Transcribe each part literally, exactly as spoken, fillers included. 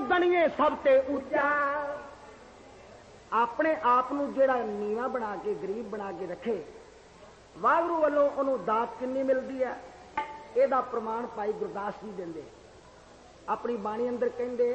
बनिए सब ते ऊंचा। अपने आप नूं जिहड़ा नीवा बना के गरीब बना के रखे, वाहगुरू वालों उन्होंने दात कितनी मिलती है, यदा प्रमाण भाई गुरदास जी देंदे। अपनी बाणी अंदर कहंदे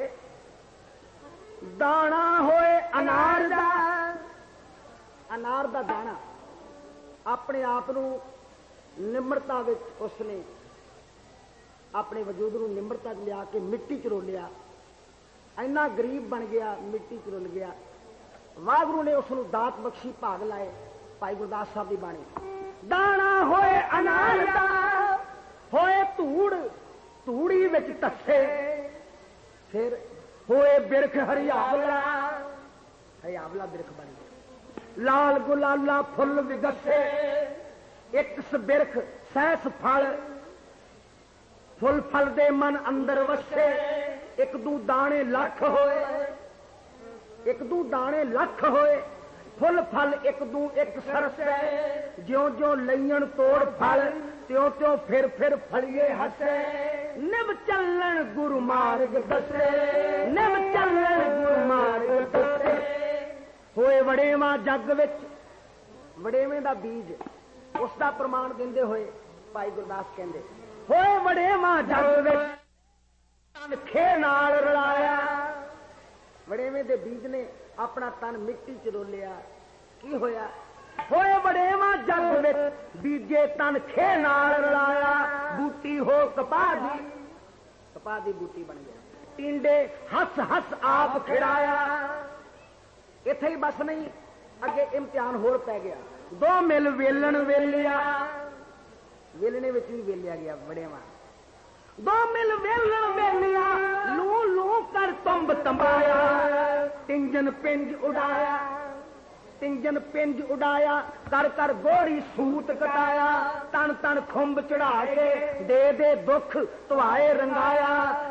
दाना होए अनार दा, अनार दा दाना अपने आप नूं निम्रता विच उसने अपने वजूद नूं निम्रता लिया के मिट्टी च रोलिया, इन्ना गरीब बन गया, मिट्टी च रुल गया। वाहगुरू ने उसनूं दात बख्शी, भाग लाए। भाई गुरदास साहब की बाणी दाना होए अनार दा, होए धूड़ धूड़ी विच तस्से, फिर होए बिरख हरियावला, हरियावला बिरख बन गया। लाल गुलाला फुल विगसे, एक बिरख सहस फल, फुल फल दे मन अंदर वसे। एक दू दाने लख होए, एक दू दाने लख होए, फुल फल एक दू एक सरसे। ज्यों ज्यों लईन तोड़ फल, त्यों त्यों फिर फिर फलिए हसे। निभ चलन गुरु मार्ग दसे, निभ चलन गुरु मार्ग दसे। होए वड़ेवा जग विच, वड़ेवे दा बीज उसका प्रमाण देंदे होए भाई गुरदास कहंदे होए वड़ेवा जग विच तन खे नाल रलाया। वड़ेवे दे बीज ने अपना तन मिट्टी च रोलिया, की होया? होए वड़ेवा जग विच बीजे तन खे नाल रलाया। बूटी हो कपाह दी, कपाह दी बूटी बन गया। टिंडे हस हस आप खिड़ाया। इत्थे ही बस नहीं, अगे इम्तिहान होर पै गया। दो मिल वेलन वेलिया, वेलने विच भी वेलिया गया वड़ेवा। दो मिल वेलन वेलिया, लू लू कर तुंब तंबाया। टिंजन पिंज उड़ाया, टिंजन पिंज उड़ाया। कर कर गोरी सूत कटाया। तन तन खुंब चढ़ा के दे दे दुख तुआए रंगाया।